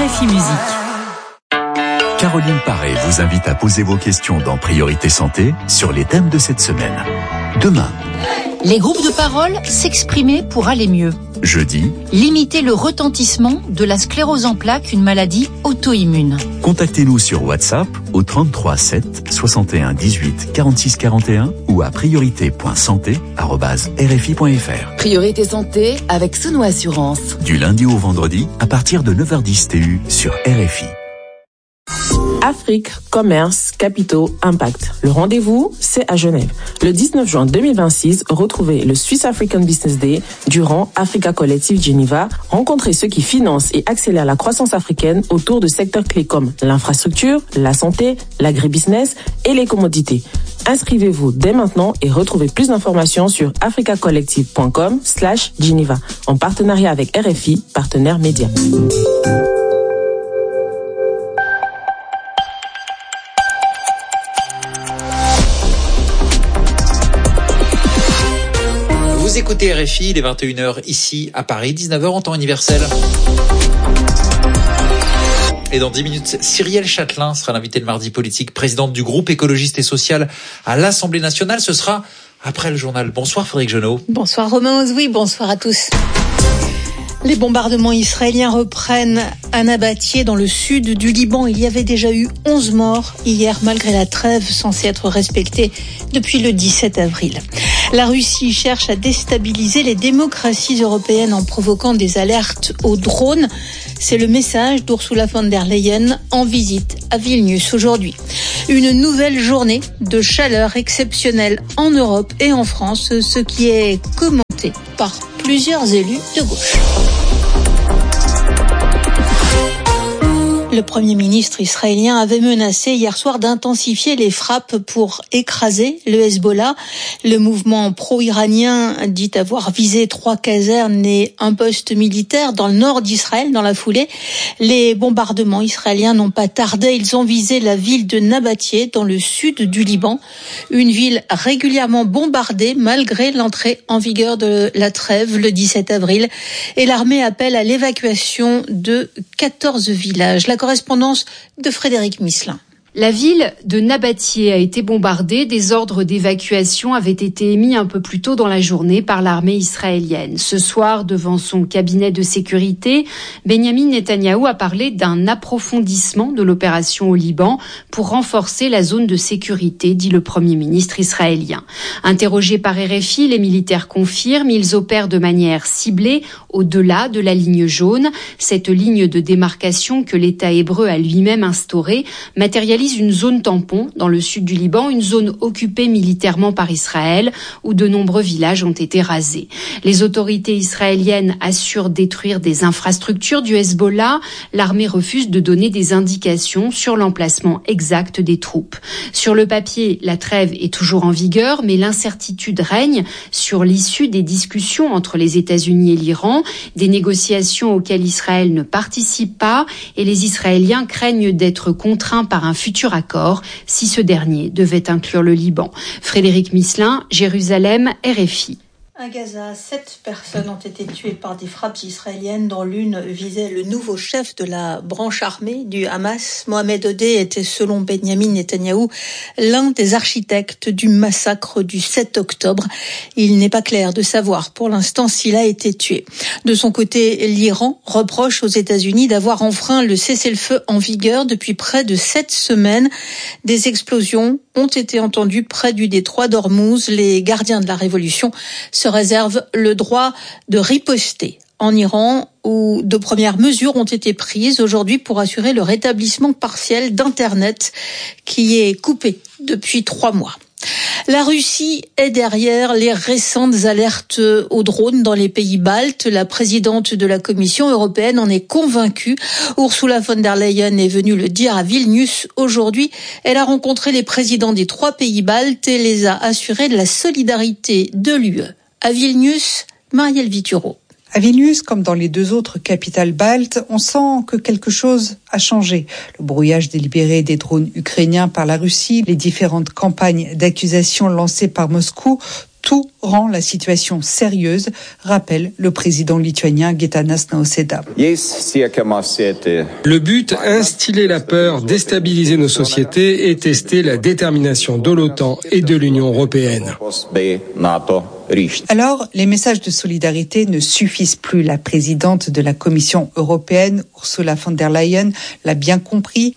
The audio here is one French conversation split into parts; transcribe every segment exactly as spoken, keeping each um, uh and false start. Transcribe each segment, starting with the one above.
F I Musique. Caroline Paré vous invite à poser vos questions dans Priorité Santé sur les thèmes de cette semaine. Demain, Les groupes de parole s'exprimer pour aller mieux. jeudi, Limiter le retentissement de la sclérose en plaques, une maladie auto-immune. contactez-nous sur WhatsApp au trente-trois sept soixante et un dix-huit quarante-six quarante et un ou à priorité point santé arobase r f i point f r. Priorité Santé avec Souno Assurance. Du lundi au vendredi à partir de neuf heures dix T U sur R F I. Afrique, commerce, capitaux, impact. Le rendez-vous, c'est à Genève. Le dix-neuf juin deux mille vingt-six, retrouvez le Swiss African Business Day durant Africa Collective Geneva. Rencontrez ceux qui financent et accélèrent la croissance africaine autour de secteurs clés comme l'infrastructure, la santé, l'agribusiness et les commodités. Inscrivez-vous dès maintenant et retrouvez plus d'informations sur africacollective point com slash Geneva en partenariat avec R F I, partenaire média. Vous écoutez R F I, il est vingt et une heures ici à Paris, dix-neuf heures en temps universel. Et dans dix minutes, Cyrielle Châtelain sera l'invitée de Mardi Politique, présidente du groupe écologiste et social à l'Assemblée nationale. Ce sera après le journal. Bonsoir Frédéric Genot. Bonsoir Romain Ozoui, bonsoir à tous. Les bombardements israéliens reprennent à Nabatieh dans le sud du Liban. Il y avait déjà eu onze morts hier malgré la trêve censée être respectée depuis le dix-sept avril. La Russie cherche à déstabiliser les démocraties européennes en provoquant des alertes aux drones. C'est le message d'Ursula von der Leyen en visite à Vilnius aujourd'hui. Une nouvelle journée de chaleur exceptionnelle en Europe et en France, ce qui est commenté par plusieurs élus de gauche. Le Premier ministre israélien avait menacé hier soir d'intensifier les frappes pour écraser le Hezbollah. Le mouvement pro-iranien dit avoir visé trois casernes et un poste militaire dans le nord d'Israël dans la foulée. Les bombardements israéliens n'ont pas tardé. Ils ont visé la ville de Nabatieh dans le sud du Liban. Une ville régulièrement bombardée malgré l'entrée en vigueur de la trêve le dix-sept avril. Et l'armée appelle à l'évacuation de quatorze villages. La correspondance de Frédéric Misselin. La ville de Nabatieh a été bombardée. Des ordres d'évacuation avaient été émis un peu plus tôt dans la journée par l'armée israélienne. Ce soir, devant son cabinet de sécurité, Benyamin Netanyahou a parlé d'un approfondissement de l'opération au Liban pour renforcer la zone de sécurité, dit le Premier ministre israélien. Interrogés par R F I, les militaires confirment, ils opèrent de manière ciblée au-delà de la ligne jaune. Cette ligne de démarcation que l'État hébreu a lui-même instaurée matérialise une zone tampon dans le sud du Liban, une zone occupée militairement par Israël, où de nombreux villages ont été rasés. Les autorités israéliennes assurent détruire des infrastructures du Hezbollah. L'armée refuse de donner des indications sur l'emplacement exact des troupes. Sur le papier, la trêve est toujours en vigueur, mais l'incertitude règne sur l'issue des discussions entre les États-Unis et l'Iran, des négociations auxquelles Israël ne participe pas, et les Israéliens craignent d'être contraints par un futur accord si ce dernier devait inclure le Liban. Frédéric Misselin, Jérusalem, R F I. À Gaza, sept personnes ont été tuées par des frappes israéliennes dont l'une visait le nouveau chef de la branche armée du Hamas. Mohamed Odeh était, selon Benyamin Netanyahou, l'un des architectes du massacre du sept octobre. Il n'est pas clair de savoir pour l'instant s'il a été tué. De son côté, l'Iran reproche aux États-Unis d'avoir enfreint le cessez-le-feu en vigueur depuis près de sept semaines. Des explosions ont été entendues près du détroit d'Ormuz. Les gardiens de la révolution se réservent le droit de riposter en Iran, où de premières mesures ont été prises aujourd'hui pour assurer le rétablissement partiel d'Internet qui est coupé depuis trois mois. La Russie est derrière les récentes alertes aux drones dans les pays baltes. La présidente de la Commission européenne en est convaincue. Ursula von der Leyen est venue le dire à Vilnius aujourd'hui. Elle a rencontré les présidents des trois pays baltes et les a assurés de la solidarité de l'U E. À Vilnius, Marielle Vituro. À Vilnius, comme dans les deux autres capitales baltes, on sent que quelque chose a changé. Le brouillage délibéré des drones ukrainiens par la Russie, les différentes campagnes d'accusation lancées par Moscou, Tout rend la situation sérieuse, rappelle le président lituanien Gitanas Nausėda. Le but, instiller la peur, déstabiliser nos sociétés et tester la détermination de l'OTAN et de l'Union européenne. Alors, les messages de solidarité ne suffisent plus. La présidente de la Commission européenne, Ursula von der Leyen, l'a bien compris.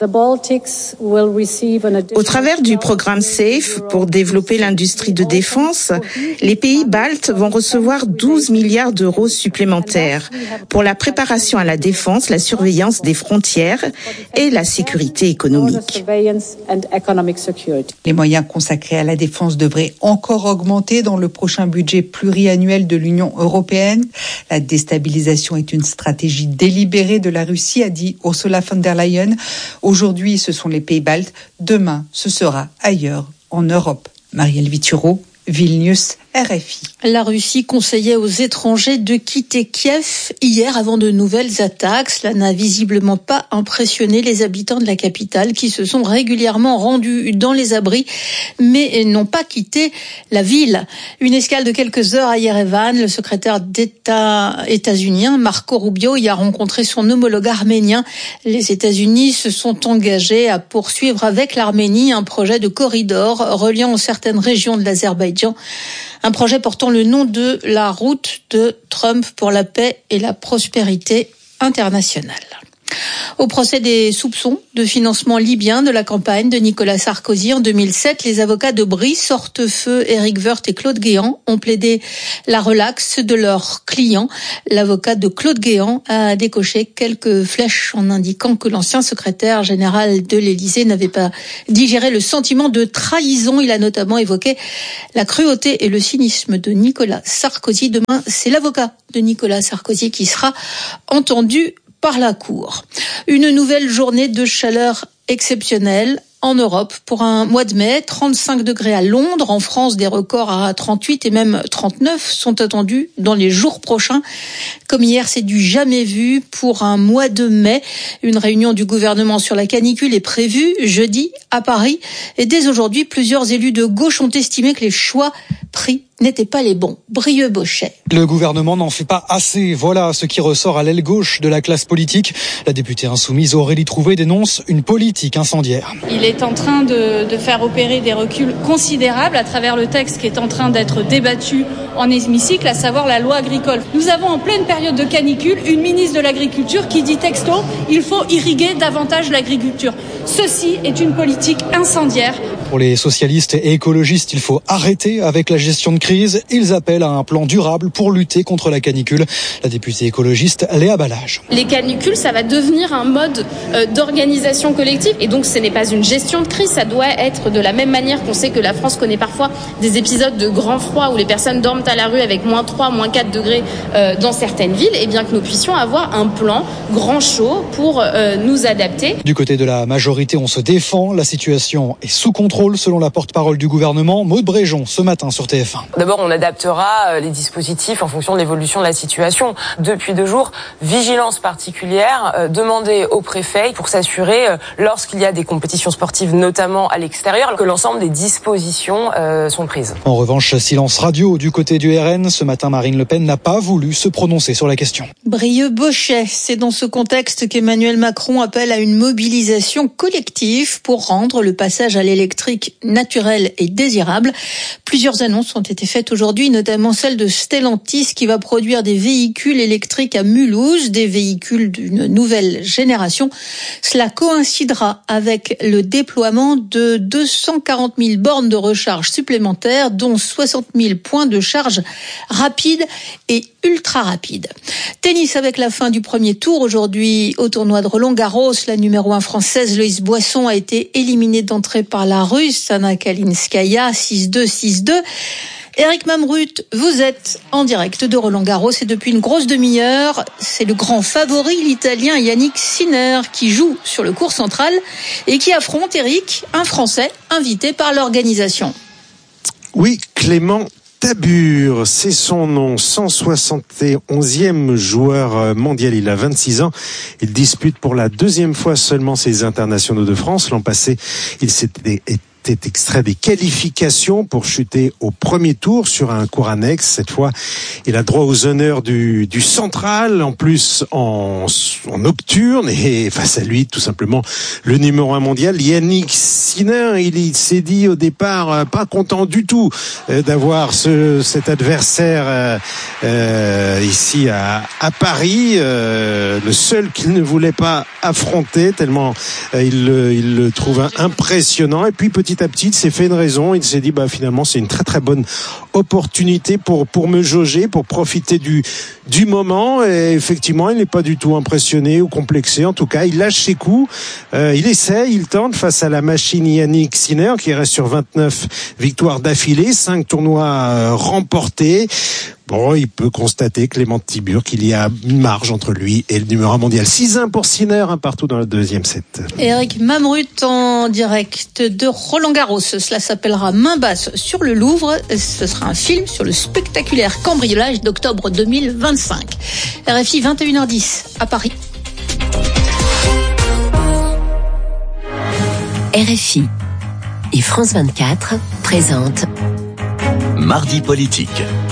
Au travers du programme SAFE pour développer l'industrie de défense, les pays baltes vont recevoir douze milliards d'euros supplémentaires pour la préparation à la défense, la surveillance des frontières et la sécurité économique. Les moyens consacrés à la défense devraient encore augmenter dans le prochain budget pluriannuel de l'Union européenne. La déstabilisation est une stratégie délibérée de la Russie, a dit Ursula von der Leyen. Aujourd'hui, ce sont les pays baltes. Demain, ce sera ailleurs, en Europe. Marielle Vituro, Vilnius, R F I. La Russie conseillait aux étrangers de quitter Kiev hier avant de nouvelles attaques. Cela n'a visiblement pas impressionné les habitants de la capitale qui se sont régulièrement rendus dans les abris mais n'ont pas quitté la ville. Une escale de quelques heures à Yerevan, le secrétaire d'État états-unien Marco Rubio y a rencontré son homologue arménien. Les États-Unis se sont engagés à poursuivre avec l'Arménie un projet de corridor reliant certaines régions de l'Azerbaïdjan. Un projet portant le nom de la route de Trump pour la paix et la prospérité internationale. Au procès des soupçons de financement libyen de la campagne de Nicolas Sarkozy en deux mille sept, les avocats de Brice Hortefeux, Éric Woerth et Claude Guéant ont plaidé la relaxe de leurs clients. L'avocat de Claude Guéant a décoché quelques flèches en indiquant que l'ancien secrétaire général de l'Élysée n'avait pas digéré le sentiment de trahison. Il a notamment évoqué la cruauté et le cynisme de Nicolas Sarkozy. Demain, c'est l'avocat de Nicolas Sarkozy qui sera entendu par la Cour. Une nouvelle journée de chaleur exceptionnelle en Europe pour un mois de mai. trente-cinq degrés à Londres. En France, des records à trente-huit et même trente-neuf sont attendus dans les jours prochains. Comme hier, c'est du jamais vu pour un mois de mai. Une réunion du gouvernement sur la canicule est prévue jeudi à Paris. Et dès aujourd'hui, plusieurs élus de gauche ont estimé que les choix pris n'étaient pas les bons. Brieux-Bochet. Le gouvernement n'en fait pas assez. Voilà ce qui ressort à l'aile gauche de la classe politique. La députée insoumise Aurélie Trouvé dénonce une politique incendiaire. Il est en train de, de faire opérer des reculs considérables à travers le texte qui est en train d'être débattu en hémicycle, à savoir la loi agricole. Nous avons en pleine période de canicule une ministre de l'Agriculture qui dit texto « il faut irriguer davantage l'agriculture ». Ceci est une politique incendiaire. Pour les socialistes et écologistes, il faut arrêter avec la gestion de crise. Ils appellent à un plan durable pour lutter contre la canicule. La députée écologiste Léa Balage. Les canicules, ça va devenir un mode euh, d'organisation collective. Et donc, ce n'est pas une gestion de crise. Ça doit être de la même manière qu'on sait que la France connaît parfois des épisodes de grand froid où les personnes dorment à la rue avec moins trois, moins quatre degrés euh, dans certaines villes. Et bien que nous puissions avoir un plan grand chaud pour euh, nous adapter. Du côté de la majorité, on se défend. La situation est sous contrôle selon la porte-parole du gouvernement, Maud Bréjon, ce matin sur T F un. D'abord, on adaptera les dispositifs en fonction de l'évolution de la situation. Depuis deux jours, vigilance particulière euh, demandée au préfet pour s'assurer, euh, lorsqu'il y a des compétitions sportives, notamment à l'extérieur, que l'ensemble des dispositions euh, sont prises. En revanche, silence radio du côté du R N. Ce matin, Marine Le Pen n'a pas voulu se prononcer sur la question. Brieux-Bochet, c'est dans ce contexte qu'Emmanuel Macron appelle à une mobilisation collective pour rendre le passage à l'électrique naturel et désirable. Plusieurs annonces ont été faites aujourd'hui, notamment celle de Stellantis qui va produire des véhicules électriques à Mulhouse, des véhicules d'une nouvelle génération. Cela coïncidera avec le déploiement de deux cent quarante mille bornes de recharge supplémentaires, dont soixante mille points de charge rapide et ultra rapide. Tennis avec la fin du premier tour. Aujourd'hui, au tournoi de Roland-Garros, la numéro un française, Loïs Boisson, a été éliminée d'entrée par la Russe, Anna Kalinskaya, six deux, six deux. Éric Mamrut, vous êtes en direct de Roland-Garros et depuis une grosse demi-heure, c'est le grand favori, l'Italien Yannick Sinner, qui joue sur le court central et qui affronte Éric, un Français invité par l'organisation. Oui, Clément Tabur, c'est son nom, cent soixante et onzième joueur mondial, il a vingt-six ans, il dispute pour la deuxième fois seulement ses internationaux de France. L'an passé, il s'était était extrait des qualifications pour chuter au premier tour sur un court annexe. Cette fois, il a droit aux honneurs du, du central, en plus en, en nocturne, et face à lui, tout simplement, le numéro un mondial, Yannick Sinner. Il, il s'est dit au départ pas content du tout d'avoir ce, cet adversaire euh, euh, ici à, à Paris, euh, le seul qu'il ne voulait pas affronter, tellement euh, il, le, il le trouve impressionnant. Et puis petit à petit, il s'est fait une raison. Il s'est dit bah finalement c'est une très très bonne opportunité pour pour me jauger, pour profiter du du moment. Et effectivement, il n'est pas du tout impressionné ou complexé. En tout cas, il lâche ses coups. Euh, il essaie, il tente face à la machine Yannick Sinner qui reste sur vingt-neuf victoires d'affilée, cinq tournois euh, remportés. Bon, il peut constater, Clément Tiburce, qu'il y a une marge entre lui et le numéro un mondial. six un pour Sinner, un partout dans le deuxième set. Eric Mamrut en direct de Roland-Garros. Cela s'appellera Main basse sur le Louvre. Ce sera un film sur le spectaculaire cambriolage d'octobre deux mille vingt-cinq. R F I vingt et une heures dix à Paris. R F I et France vingt-quatre présentent Mardi politique.